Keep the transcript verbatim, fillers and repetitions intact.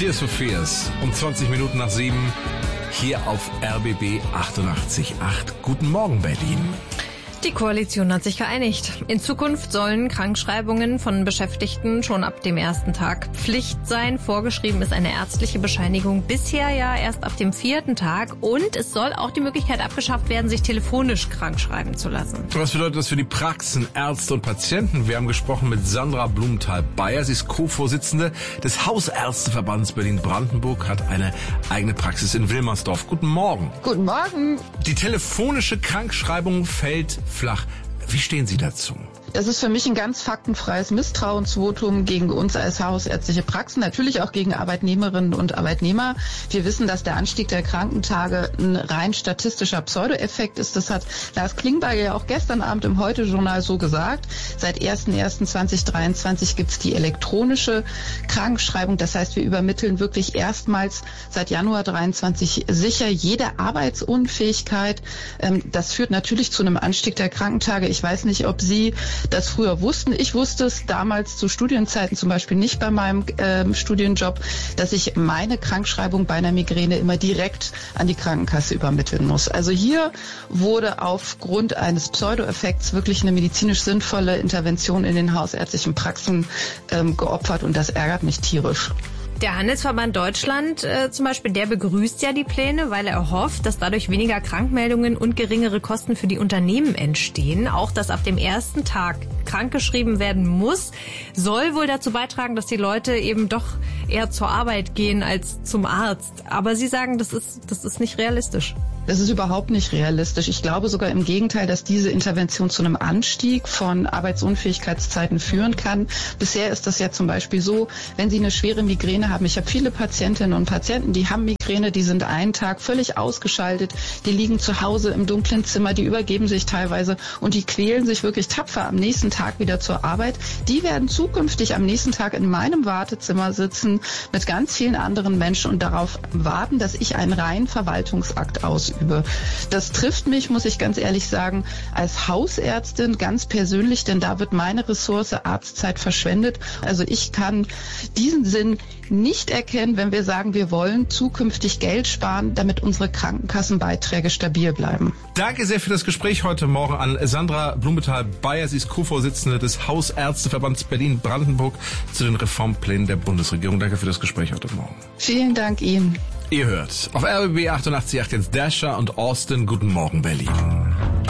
Tears for Fears um zwanzig Minuten nach sieben hier auf R B B achtundachtzig Komma acht. Guten Morgen, Berlin. Die Koalition hat sich geeinigt. In Zukunft sollen Krankschreibungen von Beschäftigten schon ab dem ersten Tag Pflicht sein. Vorgeschrieben ist eine ärztliche Bescheinigung bisher ja erst ab dem vierten Tag. Und es soll auch die Möglichkeit abgeschafft werden, sich telefonisch krankschreiben zu lassen. Was bedeutet das für die Praxen, Ärzte und Patienten? Wir haben gesprochen mit Sandra Blumenthal-Beyer. Sie ist Co-Vorsitzende des Hausärzteverbands Berlin-Brandenburg, hat eine eigene Praxis in Wilmersdorf. Guten Morgen. Guten Morgen. Die telefonische Krankschreibung fällt flach. Wie stehen Sie dazu? Das ist für mich ein ganz faktenfreies Misstrauensvotum gegen uns als hausärztliche Praxen, natürlich auch gegen Arbeitnehmerinnen und Arbeitnehmer. Wir wissen, dass der Anstieg der Krankentage ein rein statistischer Pseudoeffekt ist. Das hat Lars Klingbeil ja auch gestern Abend im Heute-Journal so gesagt. Seit erster erster zweitausenddreiundzwanzig gibt es die elektronische Krankschreibung. Das heißt, wir übermitteln wirklich erstmals seit Januar dreiundzwanzig sicher jede Arbeitsunfähigkeit. Das führt natürlich zu einem Anstieg der Krankentage. Ich weiß nicht, ob Sie das früher wussten. Ich wusste es damals zu Studienzeiten zum Beispiel nicht bei meinem äh, Studienjob, dass ich meine Krankschreibung bei einer Migräne immer direkt an die Krankenkasse übermitteln muss. Also hier wurde aufgrund eines Pseudoeffekts wirklich eine medizinisch sinnvolle Intervention in den hausärztlichen Praxen ähm, geopfert und das ärgert mich tierisch. Der Handelsverband Deutschland äh, zum Beispiel, der begrüßt ja die Pläne, weil er hofft, dass dadurch weniger Krankmeldungen und geringere Kosten für die Unternehmen entstehen. Auch, dass ab dem ersten Tag krankgeschrieben werden muss, soll wohl dazu beitragen, dass die Leute eben doch eher zur Arbeit gehen als zum Arzt. Aber Sie sagen, das ist, das ist nicht realistisch. Das ist überhaupt nicht realistisch. Ich glaube sogar im Gegenteil, dass diese Intervention zu einem Anstieg von Arbeitsunfähigkeitszeiten führen kann. Bisher ist das ja zum Beispiel so, wenn Sie eine schwere Migräne haben. Ich habe viele Patientinnen und Patienten, die haben Migräne, die sind einen Tag völlig ausgeschaltet, die liegen zu Hause im dunklen Zimmer, die übergeben sich teilweise und die quälen sich wirklich tapfer am nächsten Tag wieder zur Arbeit. Die werden zukünftig am nächsten Tag in meinem Wartezimmer sitzen mit ganz vielen anderen Menschen und darauf warten, dass ich einen reinen Verwaltungsakt ausübe. Das trifft mich, muss ich ganz ehrlich sagen, als Hausärztin ganz persönlich, denn da wird meine Ressource Arztzeit verschwendet. Also ich kann diesen Sinn nicht erkennen, wenn wir sagen, wir wollen zukünftig Geld sparen, damit unsere Krankenkassenbeiträge stabil bleiben. Danke sehr für das Gespräch heute Morgen an Sandra Blumenthal-Beyer. Sie ist Co-Vorsitzende des Hausärzteverbands Berlin-Brandenburg zu den Reformplänen der Bundesregierung. Danke für das Gespräch heute Morgen. Vielen Dank Ihnen. Ihr hört auf R B B achtundachtzig Komma acht jetzt Dasher und Austin. Guten Morgen, Berlin.